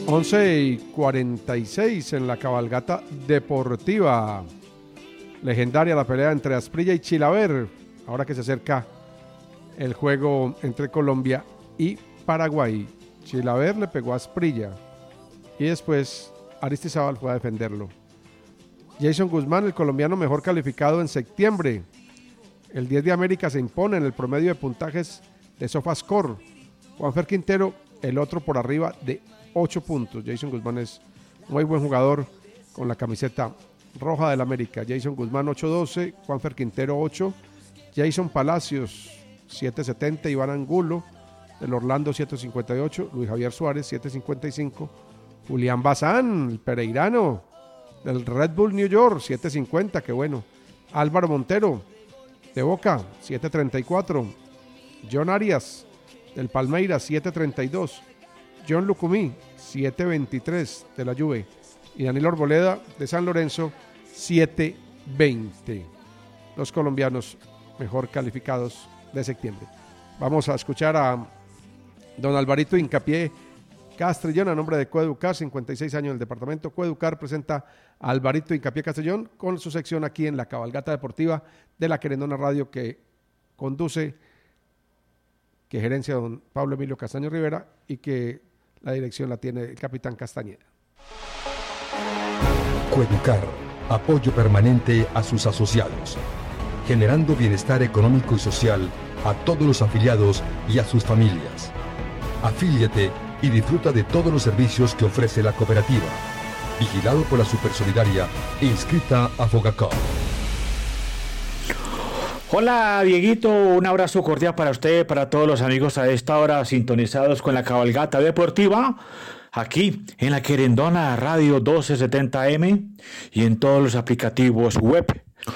11:46 en la cabalgata deportiva. Legendaria la pelea entre Asprilla y Chilaver, ahora que se acerca el juego entre Colombia y Paraguay. Chilaver le pegó a Asprilla y después Aristizábal fue a defenderlo. Jason Guzmán, el colombiano mejor calificado en septiembre. El 10 de América se impone en el promedio de puntajes de SofaScore. Juanfer Quintero, el otro por arriba de 8 puntos. Jason Guzmán es muy buen jugador con la camiseta roja del América. Jason Guzmán 8.12, Juanfer Quintero 8, Jason Palacios 7.70, Iván Angulo del Orlando 7.58, Luis Javier Suárez 7.55, Julián Bazán, el pereirano del Red Bull New York 7.50, qué bueno. Álvaro Montero de Boca 7.34, John Arias del Palmeiras 7.32, John Lucumí 7.23 de la Juve y Daniel Arboleda de San Lorenzo 7.20. Los colombianos mejor calificados de septiembre. Vamos a escuchar a don Alvarito Hincapié Castrillón a nombre de Coeducar, 56 años en el departamento. Coeducar presenta a Alvarito Hincapié Castrillón con su sección aquí en la cabalgata deportiva de la Querendona Radio que conduce, que gerencia don Pablo Emilio Castaño Rivera y que la dirección la tiene el capitán Castañeda. Coeducar, apoyo permanente a sus asociados, generando bienestar económico y social a todos los afiliados y a sus familias. Afíliate y disfruta de todos los servicios que ofrece la cooperativa. Vigilado por la Supersolidaria e inscrita a Fogacop. Hola Dieguito, un abrazo cordial para usted, para todos los amigos a esta hora sintonizados con la cabalgata deportiva, aquí en la Querendona Radio 1270M y en todos los aplicativos web.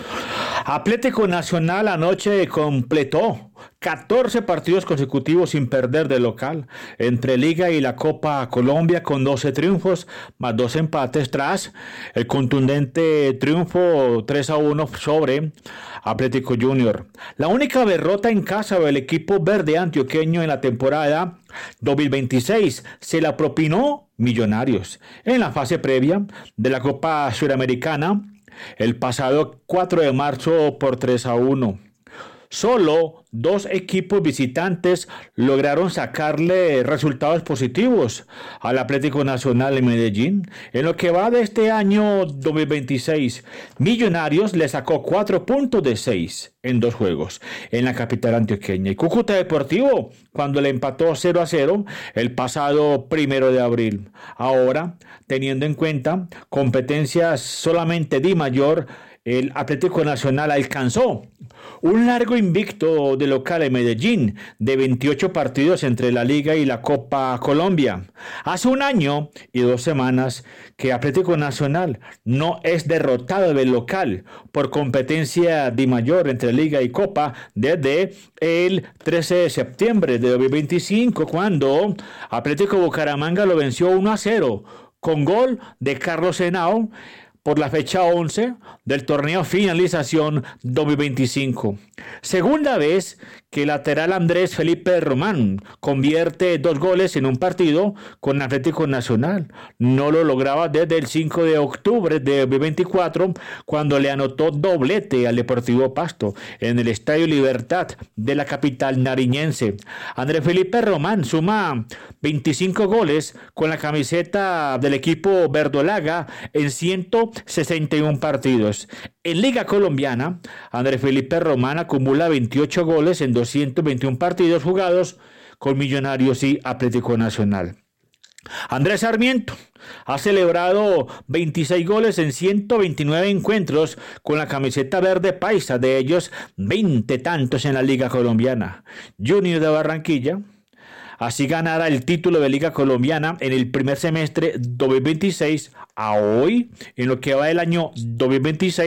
Atlético Nacional anoche completó 14 partidos consecutivos sin perder de local, entre Liga y la Copa Colombia con 12 triunfos más 2 empates tras el contundente triunfo 3-1 sobre Atlético Junior. La única derrota en casa del equipo verde antioqueño en la temporada 2026 se la propinó Millonarios en la fase previa de la Copa Suramericana el pasado 4 de marzo por 3-1. Solo 2 equipos visitantes lograron sacarle resultados positivos al Atlético Nacional en Medellín. En lo que va de este año 2026, Millonarios le sacó 4 puntos de 6 en 2 juegos en la capital antioqueña. Y Cúcuta Deportivo, cuando le empató 0-0 el pasado 1 de abril. Ahora, teniendo en cuenta competencias solamente de mayor, el Atlético Nacional alcanzó un largo invicto de local en Medellín de 28 partidos entre la Liga y la Copa Colombia. Hace 1 año y 2 semanas que Atlético Nacional no es derrotado del local por competencia de mayor entre Liga y Copa desde el 13 de septiembre de 2025, cuando Atlético Bucaramanga lo venció 1-0 con gol de Carlos Henao por la fecha 11 del torneo Finalización 2025. Segunda vez que el lateral Andrés Felipe Román convierte 2 goles en un partido con Atlético Nacional. No lo lograba desde el 5 de octubre de 2024, cuando le anotó doblete al Deportivo Pasto en el Estadio Libertad de la capital nariñense. Andrés Felipe Román suma 25 goles con la camiseta del equipo verdolaga en 161 partidos. En Liga Colombiana, Andrés Felipe Román acumula 28 goles en 221 partidos jugados con Millonarios y Atlético Nacional. Andrés Sarmiento ha celebrado 26 goles en 129 encuentros con la camiseta verde paisa, de ellos 20 tantos en la Liga Colombiana. Junior de Barranquilla así ganará el título de Liga Colombiana en el primer semestre 2026. A hoy, en lo que va del año 2026,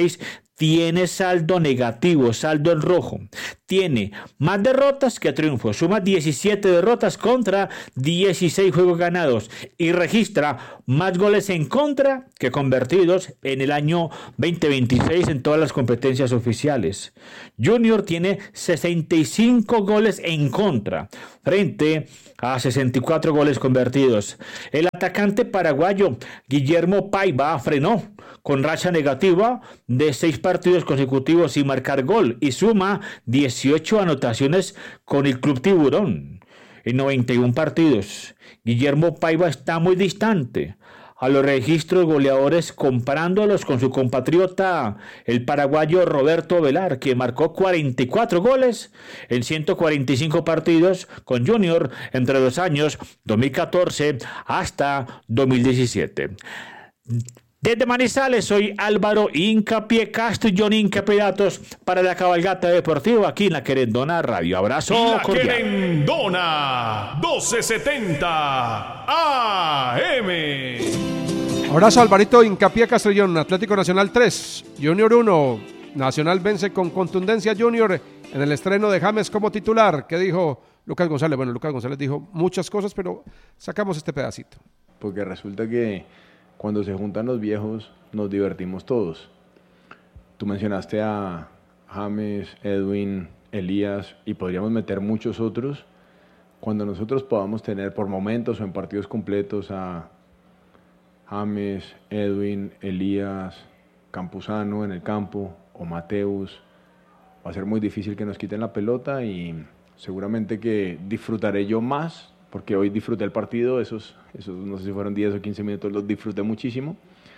tiene saldo negativo, saldo en rojo. Tiene más derrotas que triunfos. Suma 17 derrotas contra 16 juegos ganados. Y registra más goles en contra que convertidos en el año 2026 en todas las competencias oficiales. Junior tiene 65 goles en contra frente a 64 goles convertidos. El atacante paraguayo Guillermo Paiva frenó con racha negativa de 6 partidos consecutivos sin marcar gol y suma 18 anotaciones con el Club Tiburón en 91 partidos. Guillermo Paiva está muy distante a los registros goleadores comparándolos con su compatriota el paraguayo Roberto Velar, que marcó 44 goles en 145 partidos con Junior entre los años 2014 hasta 2017. Desde Manizales, soy Álvaro Hincapié Castro y John Hincapié Datos para la Cabalgata Deportiva aquí en la Querendona Radio. Abrazo la cordial. Querendona 1270 AM. Abrazo Alvarito Hincapié Castellón, Atlético Nacional 3, Junior 1. Nacional vence con contundencia Junior en el estreno de James como titular. ¿Qué dijo Lucas González? Bueno, Lucas González dijo muchas cosas, pero sacamos este pedacito. Porque resulta que cuando se juntan los viejos nos divertimos todos. Tú mencionaste a James, Edwin, Elías y podríamos meter muchos otros. Cuando nosotros podamos tener por momentos o en partidos completos a James, Edwin, Elías, Campuzano en el campo o Mateus, va a ser muy difícil que nos quiten la pelota y seguramente que disfrutaré yo más, porque hoy disfruté el partido, esos no sé si fueron 10 o 15 minutos, los disfruté muchísimo.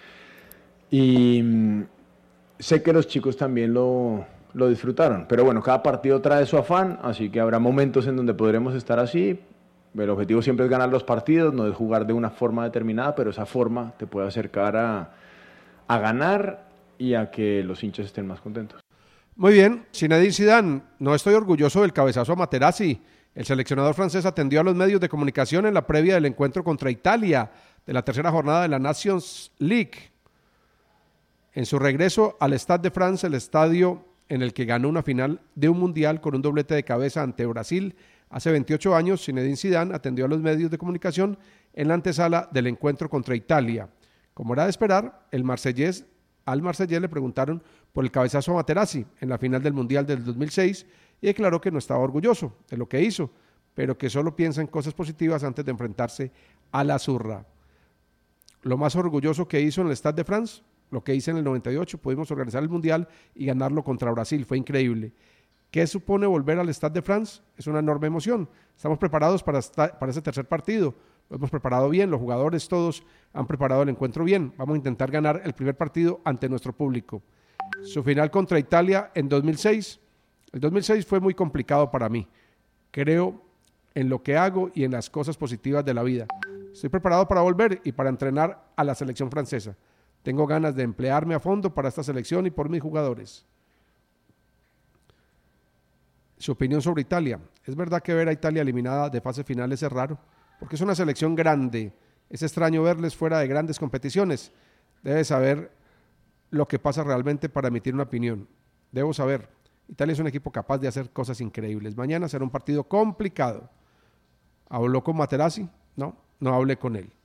Y sé que los chicos también lo disfrutaron, pero bueno, cada partido trae su afán, así que habrá momentos en donde podremos estar así. El objetivo siempre es ganar los partidos, no es jugar de una forma determinada, pero esa forma te puede acercar a ganar y a que los hinchas estén más contentos. Muy bien, Zinedine Zidane, no estoy orgulloso del cabezazo a Materazzi. El seleccionador francés atendió a los medios de comunicación en la previa del encuentro contra Italia de la tercera jornada de la Nations League. En su regreso al Stade de France, el estadio en el que ganó una final de un mundial con un doblete de cabeza ante Brasil hace 28 años, Zinedine Zidane atendió a los medios de comunicación en la antesala del encuentro contra Italia. Como era de esperar, al marsellés le preguntaron por el cabezazo a Materazzi en la final del Mundial del 2006 y declaró que no estaba orgulloso de lo que hizo, pero que solo piensa en cosas positivas antes de enfrentarse a la zurra. Lo más orgulloso que hizo en el Stade de France, lo que hice en el 98, pudimos organizar el Mundial y ganarlo contra Brasil, fue increíble. ¿Qué supone volver al Stade de France? Es una enorme emoción. Estamos preparados para ese tercer partido. Lo hemos preparado bien, los jugadores todos han preparado el encuentro bien. Vamos a intentar ganar el primer partido ante nuestro público. Su final contra Italia en 2006. El 2006 fue muy complicado para mí. Creo en lo que hago y en las cosas positivas de la vida. Estoy preparado para volver y para entrenar a la selección francesa. Tengo ganas de emplearme a fondo para esta selección y por mis jugadores. Su opinión sobre Italia. Es verdad que ver a Italia eliminada de fase finales es raro, porque es una selección grande. Es extraño verles fuera de grandes competiciones. Debes saber lo que pasa realmente para emitir una opinión. Debo saber. Italia es un equipo capaz de hacer cosas increíbles. Mañana será un partido complicado. ¿Habló con Materazzi? No hablé con él.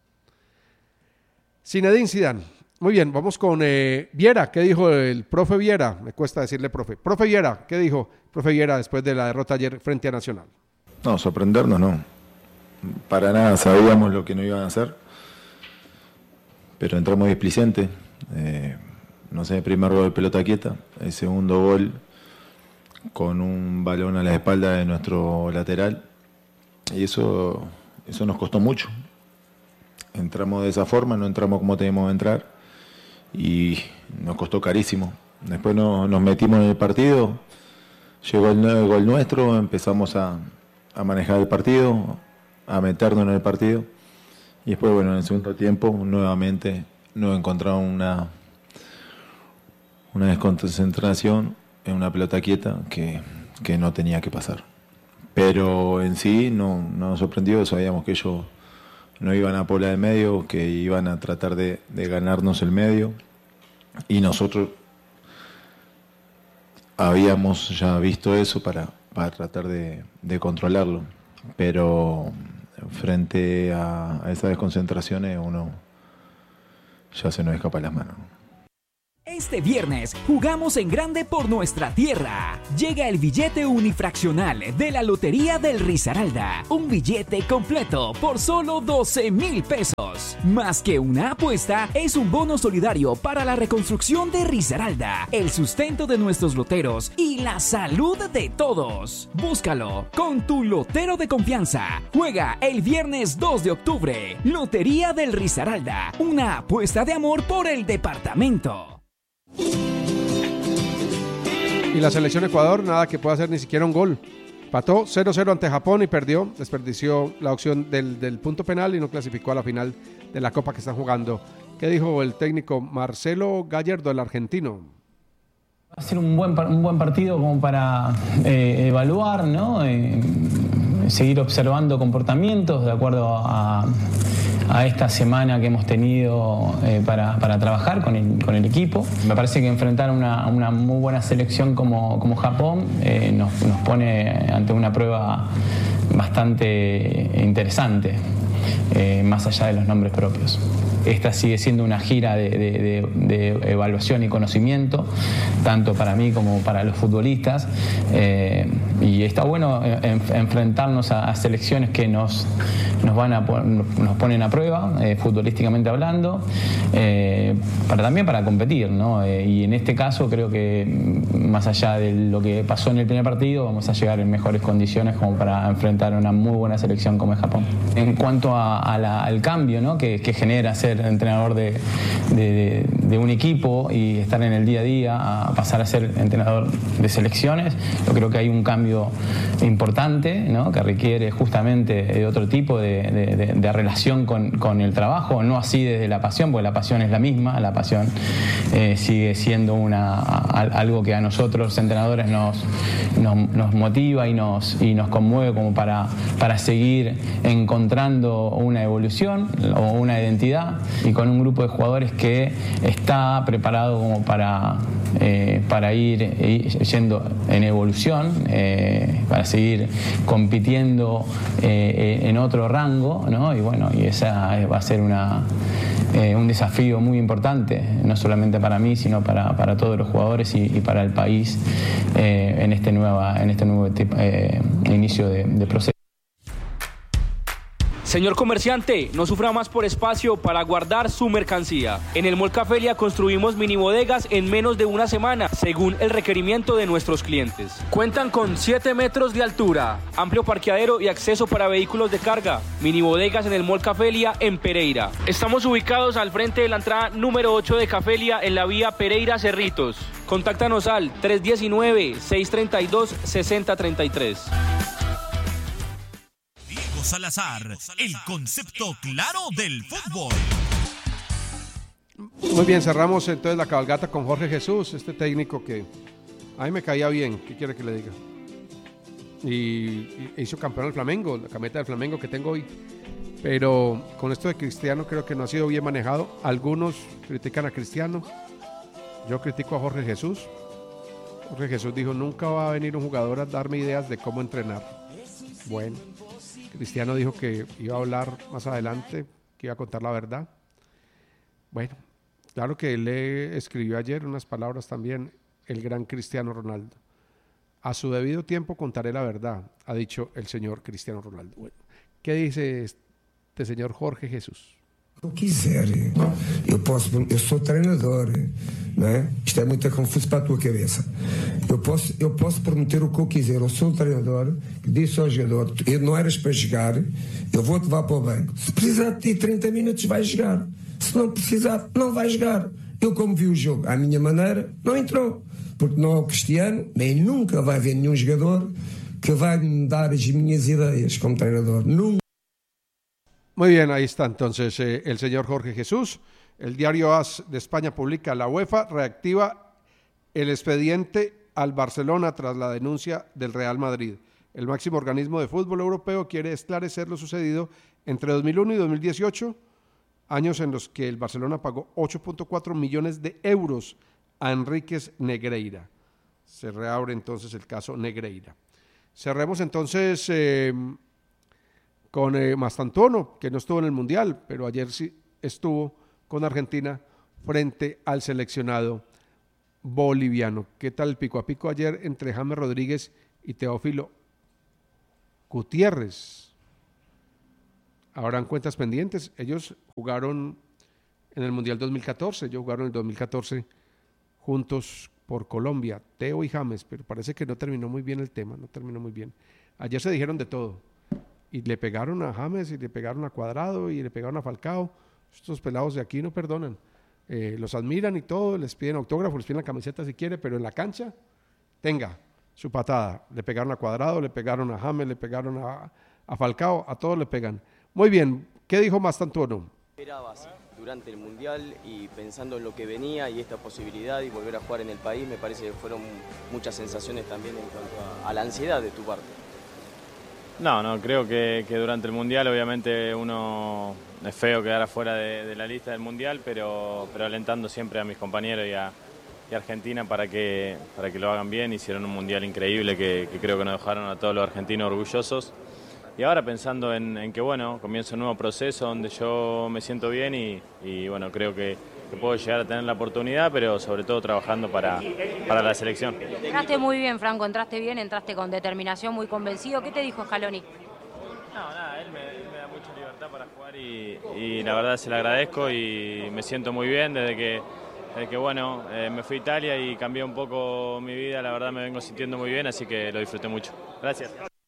Zinedine Zidane. Muy bien, vamos con Viera. ¿Qué dijo el profe Viera? Me cuesta decirle profe. Profe Viera, ¿qué dijo profe Viera después de la derrota ayer frente a Nacional? No, sorprendernos no. Para nada sabíamos lo que no iban a hacer. Pero entramos displicentes. No sé, el primer gol de pelota quieta. El segundo gol con un balón a la espalda de nuestro lateral. Y eso nos costó mucho. Entramos de esa forma, no entramos como teníamos que entrar. Y nos costó carísimo. Después nos metimos en el partido, llegó el nuevo gol nuestro, empezamos a manejar el partido, a meternos en el partido. Y después, bueno, en el segundo tiempo, nuevamente nos encontramos una desconcentración en una pelota quieta que no tenía que pasar. Pero en sí no nos sorprendió, sabíamos que ellos no iban a poblar el medio, que iban a tratar de ganarnos el medio y nosotros habíamos ya visto eso para tratar de controlarlo, pero frente a esas desconcentraciones uno ya se nos escapa las manos. Este viernes jugamos en grande por nuestra tierra. Llega el billete unifraccional de la Lotería del Risaralda. Un billete completo por solo 12,000 pesos. Más que una apuesta, es un bono solidario para la reconstrucción de Risaralda, el sustento de nuestros loteros y la salud de todos. Búscalo con tu lotero de confianza. Juega el viernes 2 de octubre. Lotería del Risaralda. Una apuesta de amor por el departamento. Y la selección Ecuador, nada que pueda hacer ni siquiera un gol. Pató 0-0 ante Japón y perdió. Desperdició la opción del punto penal y no clasificó a la final de la Copa que están jugando. ¿Qué dijo el técnico Marcelo Gallardo, el argentino? Va a ser un buen partido como para evaluar, ¿no? Seguir observando comportamientos de acuerdo a esta semana que hemos tenido para trabajar con el equipo. Me parece que enfrentar una muy buena selección como Japón nos pone ante una prueba bastante interesante, más allá de los nombres propios. Esta sigue siendo una gira de evaluación y conocimiento, tanto para mí como para los futbolistas, y está bueno enfrentarnos a selecciones que nos ponen a prueba, futbolísticamente hablando, también para competir, ¿no? Y en este caso creo que más allá de lo que pasó en el primer partido, vamos a llegar en mejores condiciones como para enfrentar a una muy buena selección como es Japón. En cuanto al cambio, ¿no? que genera ser entrenador de un equipo y estar en el día a día a pasar a ser entrenador de selecciones, yo creo que hay un cambio importante, ¿no? Que requiere justamente de otro tipo de relación con el trabajo, no así desde la pasión, porque la pasión es la misma, la pasión sigue siendo algo que a nosotros los entrenadores nos motiva y nos conmueve como para seguir encontrando una evolución o una identidad, y con un grupo de jugadores que está preparado como para ir yendo en evolución, para seguir compitiendo en otro rango, ¿no? Y bueno, y esa va a ser un desafío muy importante, no solamente para mí, sino para todos los jugadores y para el país en este nuevo inicio de proceso. Señor comerciante, no sufra más por espacio para guardar su mercancía. En el Mall Cafelia construimos mini bodegas en menos de una semana, según el requerimiento de nuestros clientes. Cuentan con 7 metros de altura, amplio parqueadero y acceso para vehículos de carga. Mini bodegas en el Mall Cafelia en Pereira. Estamos ubicados al frente de la entrada número 8 de Cafelia en la vía Pereira Cerritos. Contáctanos al 319-632-6033. Salazar, el concepto claro del fútbol. Muy bien, cerramos entonces la cabalgata con Jorge Jesús, este técnico que a mí me caía bien, ¿qué quiere que le diga? Y hizo campeón al Flamengo, la camiseta del Flamengo que tengo hoy. Pero con esto de Cristiano creo que no ha sido bien manejado. Algunos critican a Cristiano, yo critico a Jorge Jesús. Jorge Jesús dijo, nunca va a venir un jugador a darme ideas de cómo entrenar. Bueno, Cristiano dijo que iba a hablar más adelante, que iba a contar la verdad. Bueno, claro que él le escribió ayer unas palabras también, el gran Cristiano Ronaldo. A su debido tiempo contaré la verdad, ha dicho el señor Cristiano Ronaldo. Bueno, ¿qué dice este señor Jorge Jesús? Eu quiser, eu sou treinador, não é? Isto é muito confuso para a tua cabeça. Eu posso prometer o que eu quiser. Eu sou um treinador que disse ao jogador, não eras para jogar, eu vou-te levar para o banco. Se precisar de ti 30 minutos, vais jogar. Se não precisar, não vais jogar. Eu, como vi o jogo à minha maneira, não entrou. Porque não é o Cristiano, nem nunca vai haver nenhum jogador que vai me dar as minhas ideias como treinador. Nunca. Muy bien, ahí está entonces el señor Jorge Jesús. El diario AS de España publica, la UEFA reactiva el expediente al Barcelona tras la denuncia del Real Madrid. El máximo organismo de fútbol europeo quiere esclarecer lo sucedido entre 2001 y 2018, años en los que el Barcelona pagó 8.4 millones de euros a Enríquez Negreira. Se reabre entonces el caso Negreira. Cerremos entonces con Mastantuono, que no estuvo en el Mundial, pero ayer sí estuvo con Argentina frente al seleccionado boliviano. ¿Qué tal el pico a pico ayer entre James Rodríguez y Teófilo Gutiérrez? Habrán cuentas pendientes. Ellos jugaron en el Mundial 2014, ellos jugaron en el 2014 juntos por Colombia, Teo y James, pero parece que no terminó muy bien el tema, no terminó muy bien. Ayer se dijeron de todo, y le pegaron a James, y le pegaron a Cuadrado, y le pegaron a Falcao. Estos pelados de aquí no perdonan. Los admiran y todo, les piden autógrafos, les piden la camiseta si quiere, pero en la cancha, tenga su patada. Le pegaron a Cuadrado, le pegaron a James, le pegaron a Falcao, a todos le pegan. Muy bien, ¿qué dijo Mastantuono? Esperabas durante el Mundial y pensando en lo que venía y esta posibilidad y volver a jugar en el país, me parece que fueron muchas sensaciones también en cuanto a la ansiedad de tu parte. No, creo que durante el Mundial obviamente uno es feo quedar afuera de la lista del Mundial, pero alentando siempre a mis compañeros y a Argentina para que lo hagan bien. Hicieron un Mundial increíble que creo que nos dejaron a todos los argentinos orgullosos. Y ahora pensando en que bueno, comienza un nuevo proceso donde yo me siento bien y bueno, creo que puedo llegar a tener la oportunidad, pero sobre todo trabajando para la selección. Entraste muy bien, Franco, entraste bien, entraste con determinación, muy convencido. ¿Qué te dijo Scaloni? Nada, él me da mucha libertad para jugar y la verdad se le agradezco y me siento muy bien desde que bueno, me fui a Italia y cambié un poco mi vida, la verdad me vengo sintiendo muy bien, así que lo disfruté mucho. Gracias.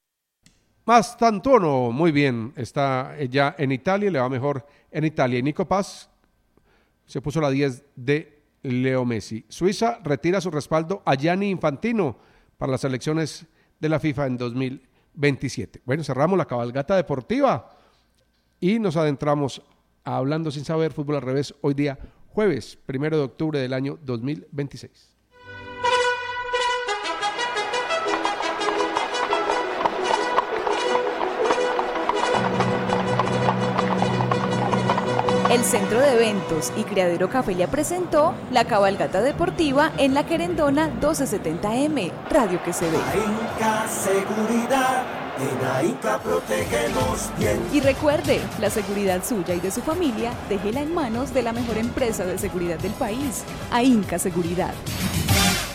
Mastantuono, muy bien, está ya en Italia, le va mejor en Italia. Y Nico Paz se puso la 10 de Leo Messi. Suiza retira su respaldo a Gianni Infantino para las elecciones de la FIFA en 2027. Bueno, cerramos la cabalgata deportiva y nos adentramos a Hablando Sin Saber, Fútbol al Revés, hoy día jueves 1 de octubre del año 2026. El Centro de Eventos y Criadero Cafelia presentó la cabalgata deportiva en la Querendona 1270M, Radio que se ve. AINCA Seguridad, en AINCA protegemos bien. Y recuerde, la seguridad suya y de su familia, déjela en manos de la mejor empresa de seguridad del país, AINCA Seguridad.